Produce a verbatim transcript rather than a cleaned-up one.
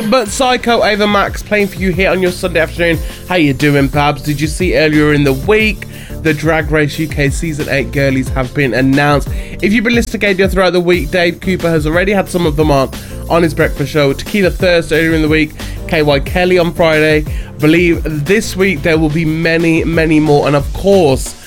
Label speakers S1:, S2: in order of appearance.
S1: but Psycho Ava Max playing for you here on your Sunday afternoon. How you doing, Babs? Did you see earlier in the week the Drag Race U K Season eight girlies have been announced? If you've been listening to Gadio throughout the week, Dave Cooper has already had some of them on on his breakfast show. Tequila Thursday earlier in the week, K Y Kelly on Friday. I believe this week there will be many, many more. And of course,